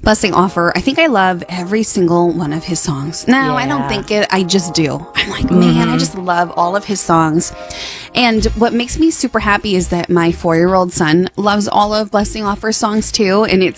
Blessing Offer. I think I love every single one of his songs. No, I don't think it. I just do. I'm like, man, I just love all of his songs. And what makes me super happy is that my 4-year-old son loves all of Blessing Offer's songs too. And